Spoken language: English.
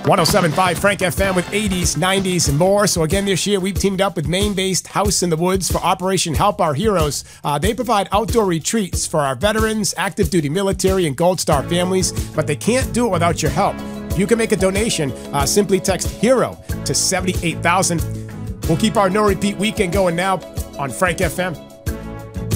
107.5 Frank FM with 80s, 90s, and more. So again, this year we've teamed up with Maine-based House in the Woods for Operation Help Our Heroes. They provide outdoor retreats for our veterans, active duty military, and Gold Star families, but they can't do it without your help. If you can make a donation, simply text HERO to 78,000. We'll keep our no repeat weekend going now on Frank FM.